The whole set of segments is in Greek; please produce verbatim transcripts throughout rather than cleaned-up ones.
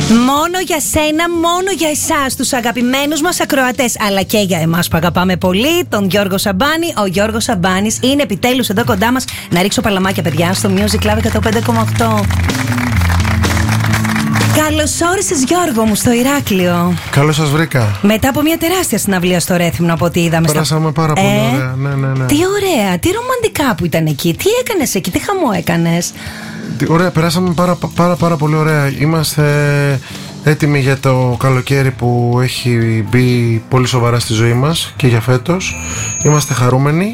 Μόνο για σένα, μόνο για εσάς, τους αγαπημένους μας ακροατές, αλλά και για εμάς που αγαπάμε πολύ, τον Γιώργο Σαμπάνη. Ο Γιώργος Σαμπάνης είναι επιτέλους εδώ κοντά μας. Να ρίξω παλαμάκια, παιδιά, στο Music Club εκατό πέντε κόμμα οκτώ. Καλώς όρισες, Γιώργο μου, στο Ηράκλειο. Καλώς σας βρήκα. Μετά από μια τεράστια συναυλία στο Ρέθυμνο, από ό,τι είδαμε. Περάσαμε στα... πάρα πολύ ε, ωραία. Ναι, ναι, ναι. Τι ωραία, τι ρομαντικά που ήταν εκεί. Τι έκανες εκεί, τι χαμό έκανες. Ωραία, περάσαμε πάρα, πάρα, πάρα πολύ ωραία. Είμαστε έτοιμοι για το καλοκαίρι που έχει μπει πολύ σοβαρά στη ζωή μας και για φέτος. Είμαστε χαρούμενοι.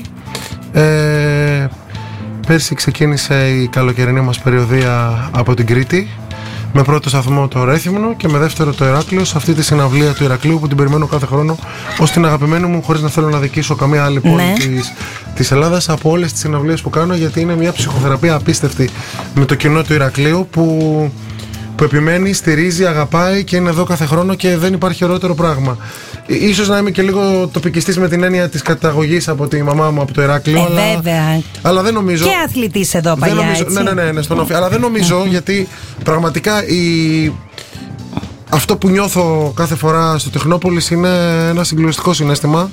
Ε, πέρσι ξεκίνησε η καλοκαιρινή μας περιοδεία από την Κρήτη, με πρώτο σταθμό το Ρέθυμνο και με δεύτερο το Ηράκλειο, σε αυτή τη συναυλία του Ηρακλείου που την περιμένω κάθε χρόνο ως την αγαπημένη μου, χωρίς να θέλω να δικήσω καμία άλλη πόλη, ναι, της, της Ελλάδας, από όλες τις συναυλίες που κάνω, γιατί είναι μια ψυχοθεραπεία απίστευτη με το κοινό του Ηρακλείου που, που επιμένει, στηρίζει, αγαπάει και είναι εδώ κάθε χρόνο και δεν υπάρχει ωραιότερο πράγμα. Ίσως να είμαι και λίγο τοπικιστής με την έννοια της καταγωγής από τη μαμά μου από το Ηράκλειο. Ε, αλλά, βέβαια. αλλά δεν νομίζω. Και αθλητής εδώ παλιά, νομίζω, έτσι. Ναι, ναι, ναι, ναι, στον όφη. Αλλά δεν νομίζω, γιατί πραγματικά η... αυτό που νιώθω κάθε φορά στο Τεχνόπολης είναι ένα συγκλονιστικό συναίσθημα.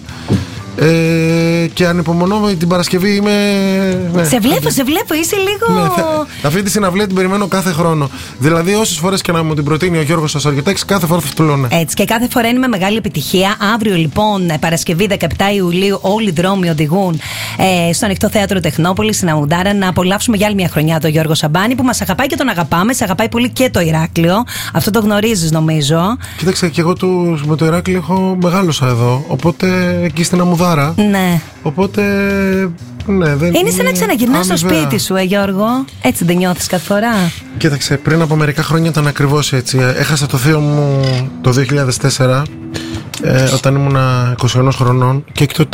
Ε, και ανυπομονώ την Παρασκευή. Είμαι, ναι, σε βλέπω, σε βλέπω, είσαι λίγο. Ναι, θα, αυτή τη συναυλία την περιμένω κάθε χρόνο. Δηλαδή, όσες φορές και να μου την προτείνει ο Γιώργος Σασαριωτάκης, κάθε φορά θα του λένε. Έτσι, και κάθε φορά είναι με μεγάλη επιτυχία. Αύριο, λοιπόν, Παρασκευή δεκαεπτά Ιουλίου, όλοι οι δρόμοι οδηγούν ε, στο Ανοιχτό Θέατρο Τεχνόπολης, στην Αμουντάρα, να απολαύσουμε για άλλη μια χρονιά τον Γιώργο Σαμπάνη, που μας αγαπάει και τον αγαπάμε. Σε αγαπάει πολύ και το Ηράκλειο. Αυτό το γνωρίζεις, νομίζω. Κοίταξε, και εγώ του, με το Ηράκλειο έχω μεγάλωσα εδώ. Οπότε εκεί στην Αμουδάρα. Ναι. Οπότε. Ναι, δεν είναι σαν να ξαναγυρνάς στο σπίτι σου, ε, Γιώργο. Έτσι δεν νιώθεις κάθε φορά? Κοίταξε, πριν από μερικά χρόνια ήταν ακριβώς έτσι. Έχασα το θείο μου το δύο χιλιάδες τέσσερα, ε, όταν ήμουν είκοσι ένα χρονών, και τότε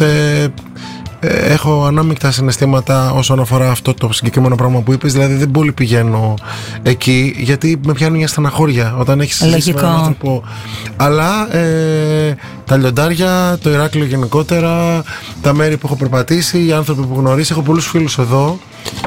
ε, έχω ανάμεικτα συναισθήματα όσον αφορά αυτό το συγκεκριμένο πράγμα που είπες. Δηλαδή δεν πολύ πηγαίνω εκεί, γιατί με πιάνει μια στεναχώρια όταν έχεις συζήσει με έναν άνθρωπο. Αλλά ε, τα λιοντάρια, το Ηράκλειο γενικότερα, τα μέρη που έχω περπατήσει, οι άνθρωποι που γνωρίζω, έχω πολλούς φίλους εδώ.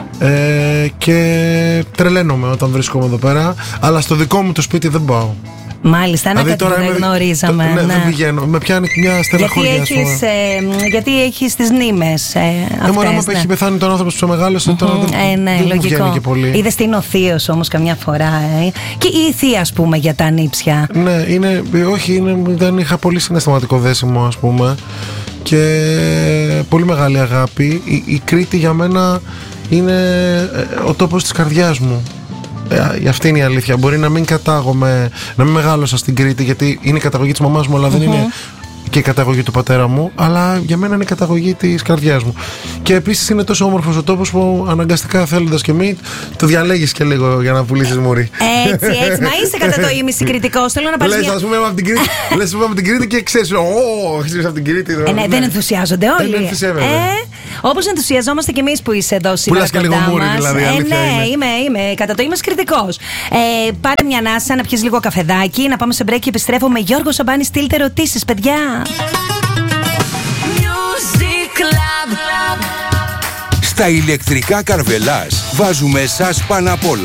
Ε, και τρελαίνομαι όταν βρίσκομαι εδώ πέρα, αλλά στο δικό μου το σπίτι δεν πάω. Μάλιστα, να δηλαδή, κάτι δεν γνωρίζαμε. Το, ναι, ναι, δεν πηγαίνω. Με πιάνει μια στεναχώρια. Γιατί έχεις, ε, γιατί έχεις τις μνήμες ε, αυτές. Μόνο άμα ναι. έχει πεθάνει τον άνθρωπο που μεγάλωσε, mm-hmm. τώρα δεν, ε, ναι, δεν λογικό. μου βγαίνει και πολύ. Είδες τι είναι ο θείος όμως καμιά φορά. Ε. Και η θεία, ας πούμε, για τα ανήψια. Ναι, είναι, όχι, είναι, δεν είχα πολύ συναισθηματικό δέσιμο, ας πούμε. Και πολύ μεγάλη αγάπη. Η, η Κρήτη για μένα είναι ο τόπος της καρδιάς μου. Ε, αυτή είναι η αλήθεια. Μπορεί να μην κατάγομαι, να μην μεγάλωσα στην Κρήτη, γιατί είναι η καταγωγή της μαμάς μου, αλλά mm-hmm. δεν είναι και η καταγωγή του πατέρα μου, αλλά για μένα είναι η καταγωγή της καρδιάς μου. Και επίσης είναι τόσο όμορφος ο τόπος που αναγκαστικά, θέλοντας και μη, το διαλέγεις και λίγο για να πουλήσεις μουρί. Έτσι, έτσι. Μα είσαι κατά το ίμιση κριτικός. Θέλω να πάρεις. Λες, ας πούμε, από την Κρήτη, λες, από την Κρήτη και ξέρεις, Ω, ξέρεις από την Κρήτη. Ε, ναι, δεν ενθουσιάζονται όλοι. Δεν ενθουσιάζονται. Ε, όπως ενθουσιαζόμαστε κι εμείς που είσαι εδώ σήμερα. Πουλάς και λίγο μουρί, δηλαδή. Ε, ναι, είμαι, είμαι κατά το ίμιση κριτικός. Ε, πάρε μια ανάσα, να πιεις λίγο καφεδάκι, να πάμε σε break και επιστρέφω με Γιώργο Σαμπάνη. Στείλτε ερωτήσεις, παιδιά. Στα ηλεκτρικά Καρβελάς βάζουμε εσάς πάνω απ' όλα.